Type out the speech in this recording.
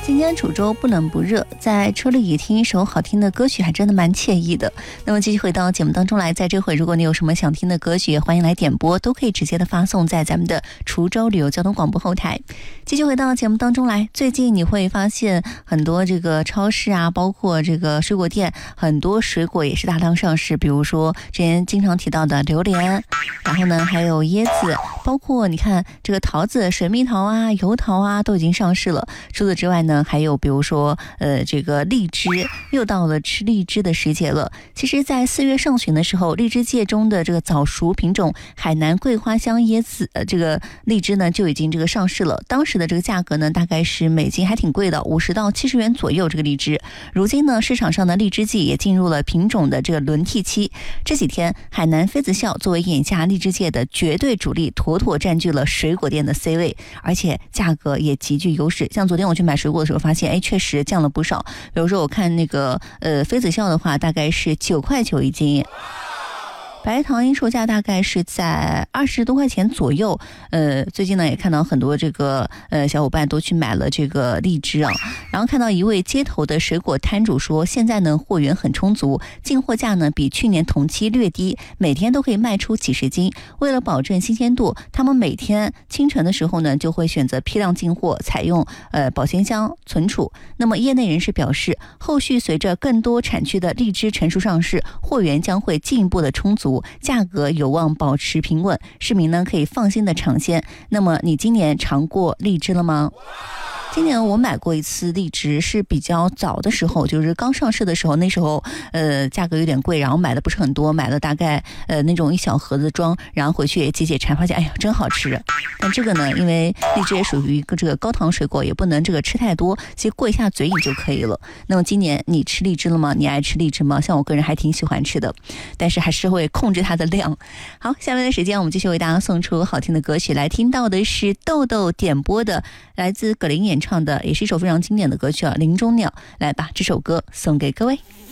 今天楚州不冷不热，在车里听一首好听的歌曲还真的蛮惬意的。那么继续回到节目当中来，在这会如果你有什么想听的歌曲，欢迎来点播，都可以直接的发送在咱们的滁州旅游交通广播后台。继续回到节目当中来，最近你会发现很多这个超市啊，包括这个水果店，很多水果也是大量上市，比如说之前经常提到的榴莲，然后呢还有椰子，包括你看这个桃子、水蜜桃啊、油桃啊都已经上市了。除此之外呢，还有比如说这个荔枝，又到了吃荔枝的时节了。其实在4月上旬的时候，荔枝界中的这个早熟品种海南桂花香椰子这个荔枝呢就已经这个上市了。当时的这个价格呢大概是每斤还挺贵的，50到70元左右这个荔枝。如今呢市场上的荔枝季也进入了品种的这个轮替期。这几天海南妃子笑作为眼下荔枝界的绝对主力，妥妥占据了水果店的 C 位，而且价格也极具优势。像昨天我去买水果的时候发现，确实降了不少。比如说我看那个妃子笑的话，大概是9块9一斤。白糖因售价大概是在20多块钱左右。最近呢也看到很多这个小伙伴都去买了这个荔枝啊。然后看到一位街头的水果摊主说，现在呢货源很充足，进货价呢比去年同期略低，每天都可以卖出几十斤。为了保证新鲜度，他们每天清晨的时候呢就会选择批量进货，采用保鲜箱存储。那么业内人士表示，后续随着更多产区的荔枝成熟上市，货源将会进一步的充足，价格有望保持平稳，市民呢可以放心的尝鲜。那么你今年尝过荔枝了吗？今年我买过一次荔枝，是比较早的时候，就是刚上市的时候，那时候价格有点贵，然后买的不是很多，买了大概那种一小盒子装，然后回去也解解馋，发现哎呀真好吃。但这个呢，因为荔枝也属于一个这个高糖水果，也不能这个吃太多，其实过一下嘴瘾就可以了。那么今年你吃荔枝了吗？你爱吃荔枝吗？像我个人还挺喜欢吃的，但是还是会控制它的量。好，下面的时间我们继续为大家送出好听的歌曲，来听到的是豆豆点播的来自葛林演唱的，也是一首非常经典的歌曲啊，林中鸟。来把这首歌送给各位。